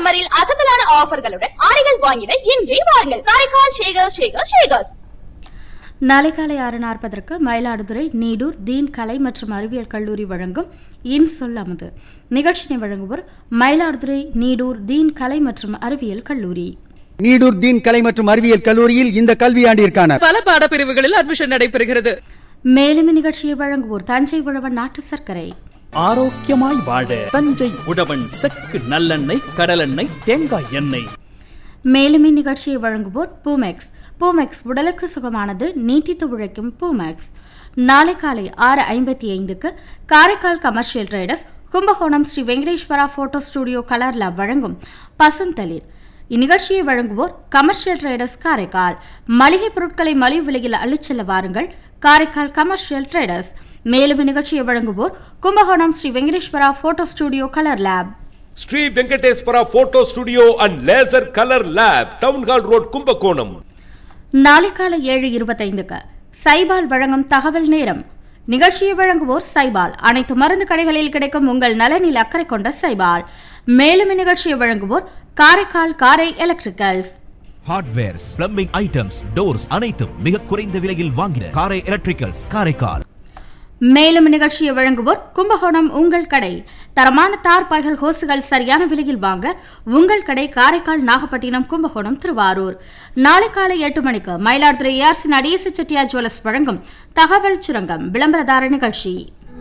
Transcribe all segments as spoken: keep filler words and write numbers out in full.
சம்மரில் அசத்தலான ஆஃபர்களுடன் ஆடைகள் வாங்கிட இன்றே வாருங்கள். காரைக்கால் ஷேகர் ஷேகர் ஷேகர்ஸ். நாளை காலை ஆறு நாற்பதற்கு மயிலாடுதுறை நீடூர் தீன் கலை மற்றும் அறிவியல் கல்லூரி வழங்கும் இன் சொல் அமுது நிகழ்ச்சியை வழங்குவோர் மயிலாடுதுறை நீடூர் தீன் கலை மற்றும் அறிவியல் கல்லூரி. நீடூர் தீன் கலை மற்றும் அறிவியல் கல்லூரியில் இந்த கல்வியாண்டிற்கான பல பாடப்பிரிவுகளில் அட்மிஷன் நடைபெறுகிறது. மேலும் இந்நிகழ்ச்சியை வழங்குவோர் தஞ்சை உழவன் நாட்டு சர்க்கரை. ஆரோக்கியமாய் வாழ தஞ்சை உழவன் செக்கு நல்லெண்ணெய், கடலெண்ணெய், தேங்காய் எண்ணெய். மேலும் இந்நிகழ்ச்சியை வழங்குவோர் பூமெக்ஸ். பூமெக்ஸ் உடலுக்கு சுகமானது, நீட்டித்து உழைக்கும் பூமெக்ஸ். நாளை காலை ஆறு ஐம்பத்தி ஐந்துக்கு Karaikal commercial traders Kumbakonam Sri Venkateswara photo studio colour lab வழங்கும் பசுந்தளிர். இந்நிகழ்ச்சியை வழங்குவோர் கமர்ஷியல் ட்ரேடர்ஸ் காரைக்கால். மளிகை பொருட்களை மலிவு விலையில் அள்ளிச்செல்ல வாருங்கள் காரைக்கால் கமர்ஷியல் ட்ரேடர்ஸ். மேலும் இந்நிகழ்ச்சியை வழங்குவோர் Kumbakonam Sri Venkateswara photo studio colour lab. Sri Venkateswara photo studio and laser colour lab, town hall road, Kumbakonam. நாளை காலை ஏழு இருபத்தைந்துக்கு சைபால் வழங்கும் தகவல் நேரம். நிகழ்ச்சியை வழங்குவோர் சைபால். அனைத்து மருந்து கடைகளில் கிடைக்கும் உங்கள் நலனில் அக்கறை கொண்ட சைபால். மேலும் இந்நிகழ்ச்சியை வழங்குவோர் காரைக்கால் காரை electricals. Hardwares, plumbing items, doors அனைத்தும் மிக குறைந்த விலையில் வாங்கின காரை எலக்ட்ரிக்கல்ஸ் காரைக்கால். மேலும் நிகழ்ச்சியை வழங்குவோர் கும்பகோணம் உங்கள் கடை. தரமான தார் பாய்கள் ஹோசுகள் சரியான விலையில் வாங்க உங்கள் கடை காரைக்கால், நாகப்பட்டினம், கும்பகோணம், திருவாரூர். நாளை காலை எட்டு மணிக்கு மயிலாடுதுறை ஏஆர்சி நடேச செட்டியார் ஜுவல்லர்ஸ் வழங்கும் தகவல் சுரங்கம் விளம்பரதார நிகழ்ச்சி.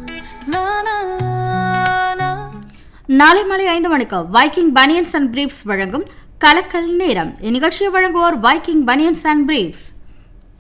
நாளை மாலை ஐந்து மணிக்கு வைக்கிங் பனியன்ஸ் அண்ட் பிரீப்ஸ் வழங்கும் கலக்கல் நேரம். இந்நிகழ்ச்சியை வழங்குவோர் வைக்கிங் பனியன்ஸ் அண்ட் பிரீப்ஸ்.